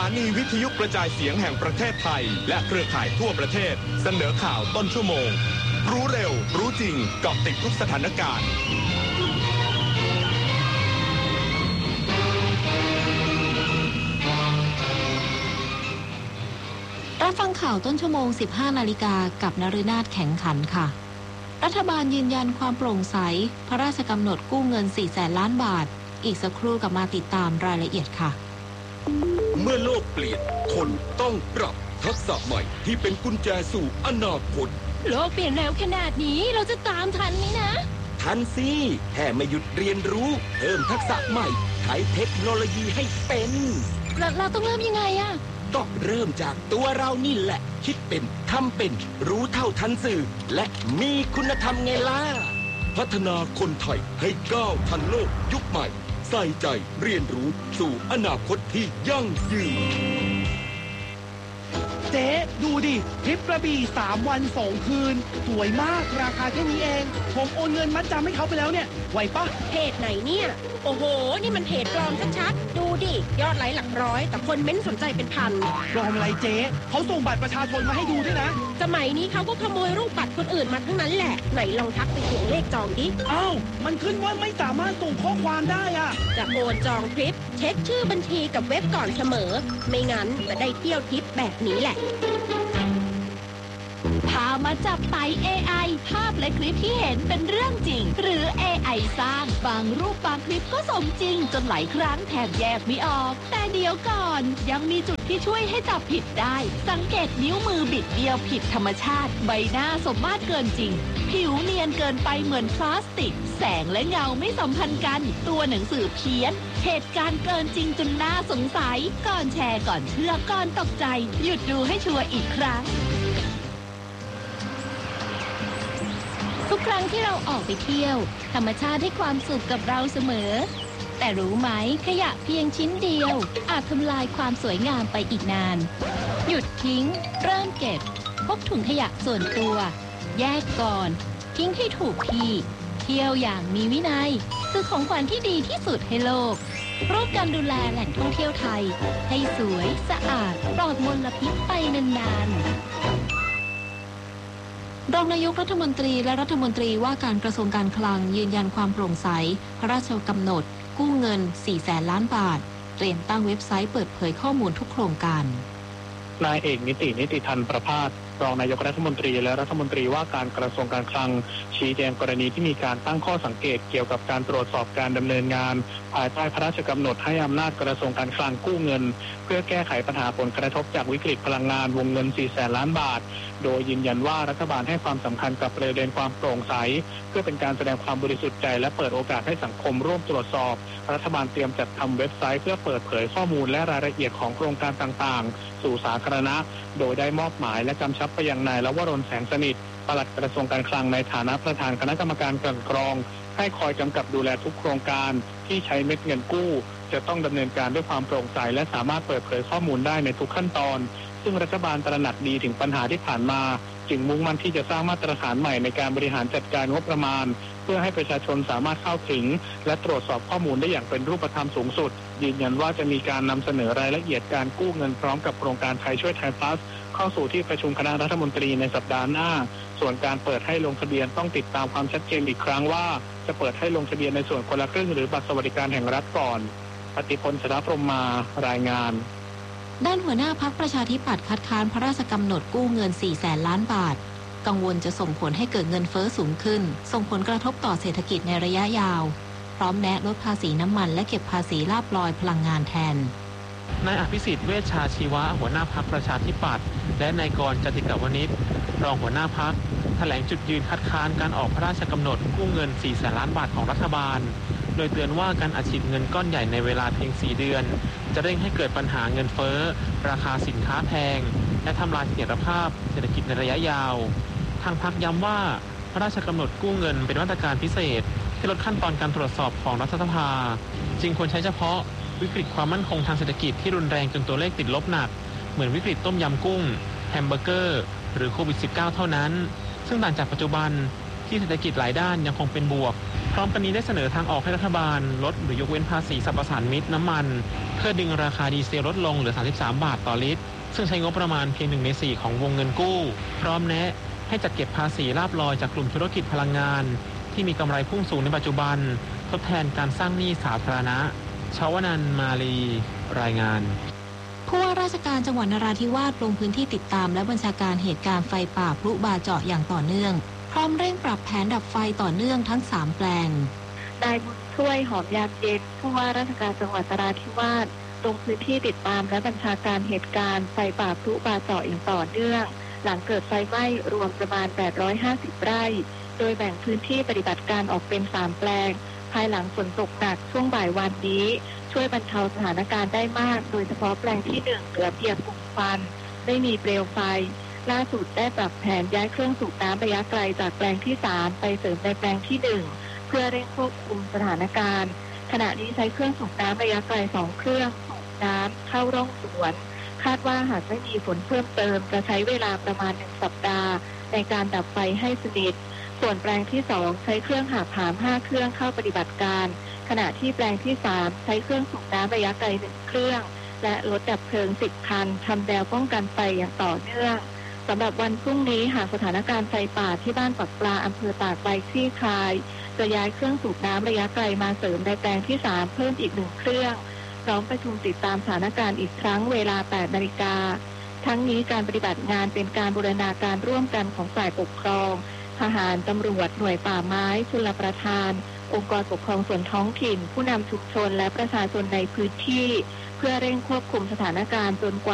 านีวิทยุกระจายเสียงแห่งประเทศไทยและเครือข่ายทั่วประเทศเสนอข่าวต้นชั่วโมงรู้เร็วรู้จริงเกาะติดทุกสถานการณ์รับฟังข่าวต้นชั่วโมง 15 นาฬิกากับนฤนาถแข็งขันค่ะรัฐบาลยืนยันความโปร่งใสพระราชกำหนดกู้เงิน 400,000 ล้านบาทอีกสักครู่กลับมาติดตามรายละเอียดค่ะเมื่อโลกเปลี่ยนคนต้องปรับทักษะใหม่ที่เป็นกุญแจสู่อนาคตโลกเปลี่ยนเร็วขนาดนี้เราจะตามทันไหมนะทันสิแค่ไม่หยุดเรียนรู้เพิ่มทักษะใหม่ใช้เทคโนโลยีให้เป็นเราต้องเริ่มยังไงอะต้องเริ่มจากตัวเรานี่แหละคิดเป็นทำเป็นรู้เท่าทันสื่อและมีคุณธรรมไงล่ะพัฒนาคนไทยให้ก้าวทันโลกยุคใหม่ใส่ใจเรียนรู้สู่อนาคตที่ยั่งยืนเจ๊ดูดิทริปกระบี่3 วัน 2 คืนสวยมากราคาแค่นี้เองผมโอนเงินมัดจำให้เขาไปแล้วเนี่ยไหวปะเพจไหนเนี่ยโอ้โหนี่มันเพจปลอมชัดๆดูดิยอดไลค์หลักร้อยแต่คนเม้นสนใจเป็นพันปลอมอะไรเจ๊เขาส่งบัตรประชาชนมาให้ดูด้วยนะสมัยนี้เขาก็ขโมยรูปบัตรคนอื่นมาทั้งนั้นแหละไหนลองทักไปถึงเลขจองดิอ้าวมันขึ้นว่าไม่สามารถส่งข้อความได้อะจะโอนจองทริปเช็คชื่อบัญชีกับเว็บก่อนเสมอไม่งั้นจะได้เที่ยวทริปแบบนี้แหละพามาจับไต่ AI ภาพและคลิปที่เห็นเป็นเรื่องจริงหรือ AI สร้างบางรูปบางคลิปก็สมจริงจนหลายครั้งแทบแยกไม่ออกแต่เดี๋ยวก่อนยังมีจุดที่ช่วยให้จับผิดได้สังเกตนิ้วมือบิดเบี้ยวผิดธรรมชาติใบหน้าสมมาตรเกินจริงผิวเนียนเกินไปเหมือนพลาสติกแสงและเงาไม่สัมพันธ์กันตัวหนังสือเพี้ยนเหตุการณ์เกินจริงจนน่าสงสัยก่อนแชร์ก่อนเชื่อก่อนตกใจหยุดดูให้ชัวร์อีกครั้งทุกครั้งที่เราออกไปเที่ยวธรรมชาติให้ความสุขกับเราเสมอแต่รู้ไหมขยะเพียงชิ้นเดียวอาจทำลายความสวยงามไปอีกนานหยุดทิ้งเริ่มเก็บพกถุงขยะส่วนตัวแยกก่อนทิ้งให้ถูกที่เที่ยวอย่างมีวินัยคือของขวัญที่ดีที่สุดให้โลกร่วมกันดูแลแหล่งท่องเที่ยวไทยให้สวยสะอาดปลอดมลพิษไปนานๆรองนายกรัฐมนตรีและรัฐมนตรีว่าการกระทรวงการคลังยืนยันความโปร่งใสพระราชกำหนดกู้เงิน 400,000 ล้านบาทเตรียมตั้งเว็บไซต์เปิดเผยข้อมูลทุกโครงการนายเอกนิติธันประภาสรองนายกรัฐมนตรีและรัฐมนตรีว่าการกระทรวงการคลังชี้แจงกรณีที่มีการตั้งข้อสังเกตเกี่ยวกับการตรวจสอบการดำเนินงานภายใต้พระราชกำหนดให้อำนาจกระทรวงการคลังกู้เงินเพื่อแก้ไขปัญหาผลกระทบจากวิกฤตพลังงานวงเงิน 400,000 ล้านบาทโดยยืนยันว่ารัฐบาลให้ความสำคัญกับประเด็นความโปร่งใสเพื่อเป็นการแสดงความบริสุทธิ์ใจและเปิดโอกาสให้สังคมร่วมตรวจสอบรัฐบาลเตรียมจัดทำเว็บไซต์เพื่อเปิดเผยข้อมูลและรายละเอียดของโครงการต่างๆสู่สาธารณะโดยได้มอบหมายและกำชับไปยังนายลวรน แสงสนิทปลัดกระทรวงการคลังในฐานะประธานคณะกรรมการกลั่นกรองให้คอยกำกับดูแลทุกโครงการที่ใช้เม็ดเงินกู้จะต้องดำเนินการด้วยความโปร่งใสและสามารถเปิดเผยข้อมูลได้ในทุกขั้นตอนซึ่งรัฐบาลตระหนักดีถึงปัญหาที่ผ่านมาจึงมุ่งมั่นที่จะสร้างมาตรฐานใหม่ในการบริหารจัดการงบประมาณเพื่อให้ประชาชนสามารถเข้าถึงและตรวจสอบข้อมูลได้อย่างเป็นรูปธรรมสูงสุดยืนยันว่าจะมีการนำเสนอรายละเอียดการกู้เงินพร้อมกับโครงการไทยช่วยไทย Plus เข้าสู่ที่ประชุมคณะรัฐมนตรีในสัปดาห์หน้าส่วนการเปิดให้ลงทะเบียนต้องติดตามความชัดเจนอีกครั้งว่าจะเปิดให้ลงทะเบียนในส่วนคนละครึ่งหรือบัตรสวัสดิการแห่งรัฐก่อนปฏิพล ชนะพรหมารายงานด้านหัวหน้าพรรคประชาธิปัตย์คัดค้านพระราชกำหนดกู้เงิน 400,000 ล้านบาทกังวลจะส่งผลให้เกิดเงินเฟ้อสูงขึ้นส่งผลกระทบต่อเศรษฐกิจในระยะยาวพร้อมแนะลดภาษีน้ำมันและเก็บภาษีลาภลอยพลังงานแทนนายอภิสิทธิ์เวชชาชีวะหัวหน้าพรรคประชาธิปัตย์และนายกรณ์ จติกาวนิชรองหัวหน้าพรรคแถลงจุดยืนคัดค้านการออกพระราชกำหนดกู้เงิน 400,000 ล้านบาทของรัฐบาลโดยเตือนว่าการอัดฉีดเงินก้อนใหญ่ในเวลาเพียง 4 เดือนจะเร่งให้เกิดปัญหาเงินเฟ้อราคาสินค้าแพงและทำลายเสถียรภาพเศรษฐกิจในระยะยาวทางพรรคย้ำว่าพระราชกำหนดกู้เงินเป็นมาตรการพิเศษที่ลดขั้นตอนการตรวจสอบของรัฐสภาจึงควรใช้เฉพาะวิกฤตความมั่นคงทางเศรษฐกิจที่รุนแรงจนตัวเลขติดลบหนักเหมือนวิกฤตต้มยำกุ้งแฮมเบอร์เกอร์หรือโควิด -19 เท่านั้นซึ่งต่างจากปัจจุบันทที่เศรษฐกิจหลายด้านยังคงเป็นบวกพร้อมกันนี้ได้เสนอทางออกให้รัฐบาลลดหรือยกเว้นภาษีสรรพสานมิตน้ำมันเพื่อดึงราคาดีเซลลดลงเหลือ33 บาทต่อลิตรซึ่งใช้งบประมาณเพียง1 ใน 4ของวงเงินกู้พร้อมแนะให้จัดเก็บภาษีลาภลอยจากกลุ่มธุรกิจพลังงานที่มีกำไรพุ่งสูงในปัจจุบันทดแทนการสร้างหนี้สาธารณะชวนันท์ มาลีรายงานผู้ว่าราชการจังหวัดนราธิวาสลงพื้นที่ติดตามและบัญชาการเหตุการณ์ไฟป่าพลุบาเจาะอย่างต่อเนื่องพร้อมเร่งปรับแผนดับไฟต่อเนื่องทั้ง3แปลงนายบุญช่วยหอมยามเย็นผู้ว่าราชการจังหวัดนราธิวาสลงพื้นที่ติดตามและบัญชาการเหตุการณ์ไฟป่าพลุบาเจาะอย่างต่อเนื่องหลังเกิดไฟไหม้รวมประมาณ850ไร่โดยแบ่งพื้นที่ปฏิบัติการออกเป็น3แปลงภายหลังฝนตกหนักช่วงบ่ายวันนี้ช่วยบรรเทาสถานการณ์ได้มากโดยเฉพาะแปลงที่1เหลือเพียงกลุ่มควันไม่มีเปลวไฟล่าสุดได้ปรับแผนย้ายเครื่องสูบน้ำระยะไกลจากแปลงที่3ไปเสริมในแปลงที่1เพื่อเร่งควบคุมสถานการณ์ขณะนี้ใช้เครื่องสูบน้ำระยะไกล2เครื่องสูบน้ำเข้าร่องสวนคาดว่าหากไม่มีฝนเพิ่มเติมจะใช้เวลาประมาณ1 สัปดาห์ในการดับไฟให้สนิทส่วนแปลงที่2ใช้เครื่องหาบผาม5เครื่องเข้าปฏิบัติการขณะที่แปลงที่3ใช้เครื่องสูบน้ำระยะไกล1เครื่องและรถดับเพลิง10คันทำแนวป้องกันไฟอย่างต่อเนื่องสำหรับวันพรุ่งนี้หากสถานการณ์ไฟป่าที่บ้านปักปลาอำเภอตากใบคลี่คลายจะย้ายเครื่องสูบน้ำระยะไกลมาเสริมในแปลงที่3เพิ่มอีก1เครื่องพร้อมประชุมติดตามสถานการณ์อีกครั้งเวลา 8 นาฬิกาทั้งนี้การปฏิบัติงานเป็นการบูรณาการร่วมกันของฝ่ายปกครองทหารตำรวจหน่วยป่าไม้ชลประทานองค์กรปกครองส่วนท้องถิ่นผู้นำชุมชนและประชาชนในพื้นที่เพื่อเร่งควบคุมสถานการณ์จนกว่า